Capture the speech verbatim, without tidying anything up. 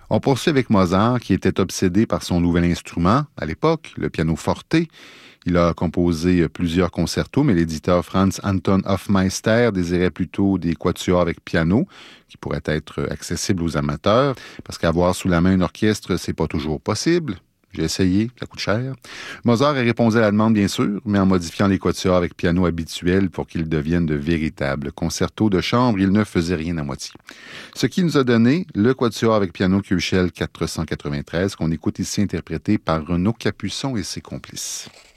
On poursuit avec Mozart, qui était obsédé par son nouvel instrument, à l'époque, le piano forte. Il a composé plusieurs concertos, mais l'éditeur Franz Anton Hofmeister désirait plutôt des quatuors avec piano, qui pourraient être accessibles aux amateurs, parce qu'avoir sous la main un orchestre, c'est pas toujours possible. J'ai essayé, ça coûte cher. Mozart a répondu à la demande, bien sûr, mais en modifiant les quatuors avec piano habituels pour qu'ils deviennent de véritables concertos de chambre. Il ne faisait rien à moitié. Ce qui nous a donné le quatuor avec piano Köchel quatre cent quatre-vingt-treize, qu'on écoute ici interprété par Renaud Capuçon et ses complices.